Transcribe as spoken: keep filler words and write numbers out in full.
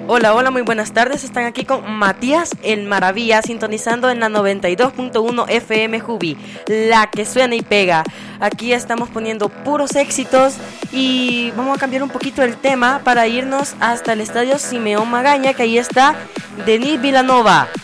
Hola, hola, muy buenas tardes. Están aquí con Matías el Maravilla, sintonizando en la noventa y dos punto uno F M Jubi, la que suena y pega. Aquí estamos poniendo puros éxitos y vamos a cambiar un poquito el tema para irnos hasta el estadio Simeón Magaña, que ahí está Denis Villanova.